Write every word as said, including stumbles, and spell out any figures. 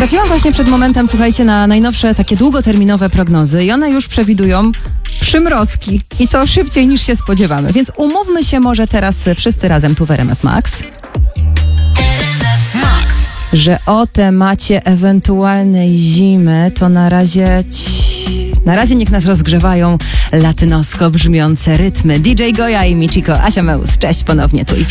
Trafiłam właśnie przed momentem, słuchajcie, na najnowsze takie długoterminowe prognozy i one już przewidują przymrozki. I to szybciej niż się spodziewamy. Więc umówmy się może teraz wszyscy razem tu w R M F Max, że o temacie ewentualnej zimy to na razie... Ci... Na razie niech nas rozgrzewają latynosko brzmiące rytmy. D J Goja i Michiko, Asia Meus. Cześć ponownie tu i